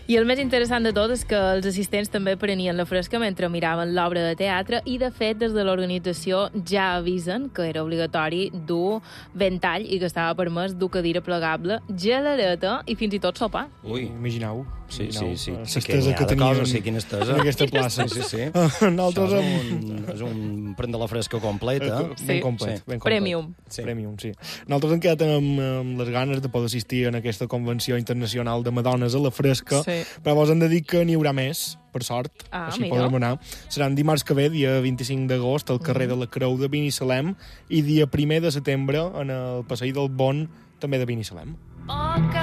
I el més interessant de tot és que els assistents també prenien la fresca mentre miraven l'obra de teatre i, de fet, des de l'organització ja avisen que era obligatori dur ventall i que estava permès dur cadira plegable, gelareta i fins i tot sopar. Ui, Imagineu. sí. L'estesa que tenien... tenien Sí, quina estesa. en aquesta plaça. Sí. Nosaltres És un prendre la fresca completa. Ben complet. Premium. Premium, sí. Nosaltres hem quedat amb les ganes de poder assistir a aquesta convenció internacional de Madones a la fresca, però vos hem de dir que n'hi haurà més, per sort, així podrem anar. Seran dimarts que ve, dia 25 d'agost, al carrer de la Creu de Binissalem, i dia 1 de setembre en el passeig del Bon, també de Binissalem.